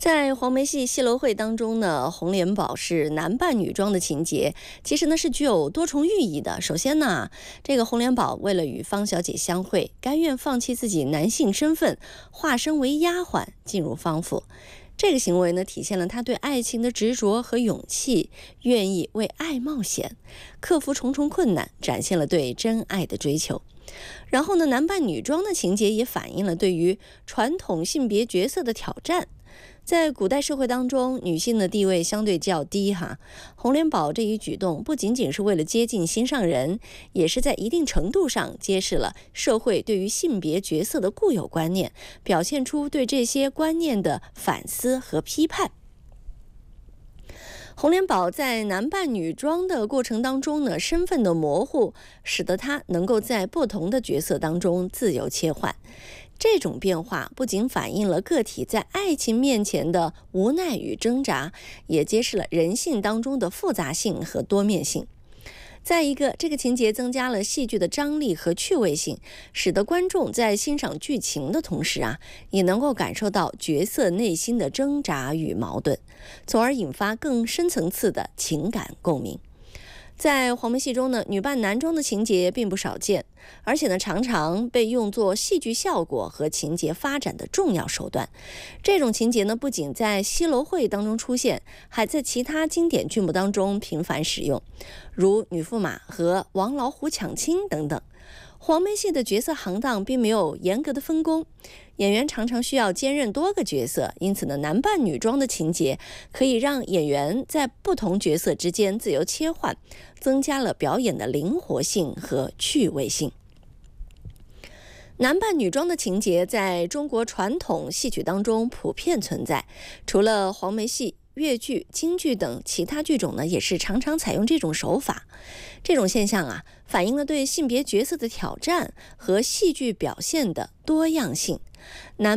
在黄梅戏戏楼会当中呢，红莲宝是男扮女装的情节，其实呢是具有多重寓意的。首先呢，这个红莲宝为了与方小姐相会，甘愿放弃自己男性身份，化身为丫鬟进入方府。这个行为呢，体现了他对爱情的执着和勇气，愿意为爱冒险，克服重重困难，展现了对真爱的追求。然后呢，男扮女装的情节也反映了对于传统性别角色的挑战。在古代社会当中，女性的地位相对较低红莲宝这一举动不仅仅是为了接近心上人，也是在一定程度上揭示了社会对于性别角色的固有观念，表现出对这些观念的反思和批判。红莲宝在男扮女装的过程当中呢，身份的模糊使得她能够在不同的角色当中自由切换。这种变化不仅反映了个体在爱情面前的无奈与挣扎，也揭示了人性当中的复杂性和多面性。再一个，这个情节增加了戏剧的张力和趣味性，使得观众在欣赏剧情的同时也能够感受到角色内心的挣扎与矛盾，从而引发更深层次的情感共鸣。在黄梅戏中呢，女扮男装的情节并不少见，而且呢，常常被用作戏剧效果和情节发展的重要手段。这种情节呢，不仅在戏楼会当中出现，还在其他经典剧目当中频繁使用，如女驸马和王老虎抢亲等等。黄梅戏的角色行当并没有严格的分工，演员常常需要兼任多个角色，因此呢，男扮女装的情节可以让演员在不同角色之间自由切换，增加了表演的灵活性和趣味性。男扮女装的情节在中国传统戏曲当中普遍存在，除了黄梅戏、越剧、京剧等其他剧种呢，也是常常采用这种手法。这种现象反映了对性别角色的挑战和戏剧表现的多样性。男